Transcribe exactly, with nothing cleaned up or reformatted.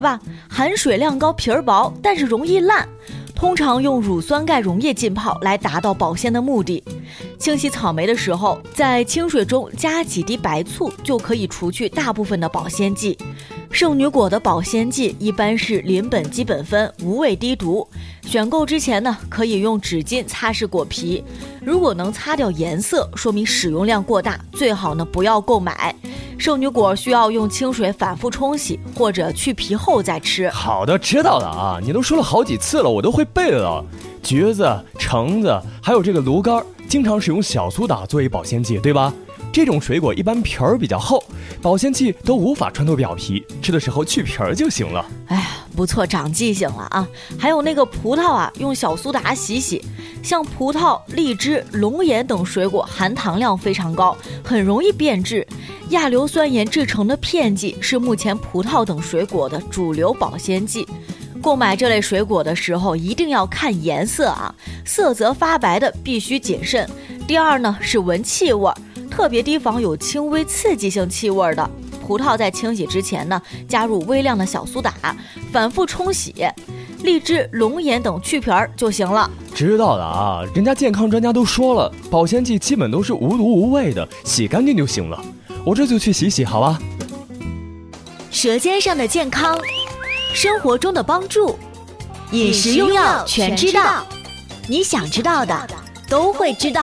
吧，含水量高，皮儿薄，但是容易烂。通常用乳酸钙溶液浸泡来达到保鲜的目的。清洗草莓的时候，在清水中加几滴白醋就可以除去大部分的保鲜剂。圣女果的保鲜剂一般是邻苯基苯酚，无味低毒。选购之前呢，可以用纸巾擦拭果皮，如果能擦掉颜色，说明使用量过大，最好呢不要购买。圣女果需要用清水反复冲洗，或者去皮后再吃。 好的，知道了啊，你都说了好几次了，我都会背了。橘子、橙子还有这个芦柑，经常使用小苏打作为保鲜剂，对吧？这种水果一般皮儿比较厚，保鲜剂都无法穿透表皮，吃的时候去皮儿就行了。 哎呀，不错，长记性了啊！还有那个葡萄啊，用小苏打洗洗。像葡萄、荔枝、龙眼等水果含糖量非常高，很容易变质。亚硫酸盐制成的片剂是目前葡萄等水果的主流保鲜剂。购买这类水果的时候一定要看颜色啊，色泽发白的必须谨慎。第二呢是闻气味，特别提防有轻微刺激性气味的。葡萄在清洗之前呢，加入微量的小苏打，反复冲洗。荔枝、龙眼等去皮儿就行了。 知道了啊，人家健康专家都说了，保鲜剂基本都是无毒无味的，洗干净就行了。我这就去洗洗，好吧？ 舌尖上的健康，生活中的帮助，饮食用药全知道，你想知道的都会知道。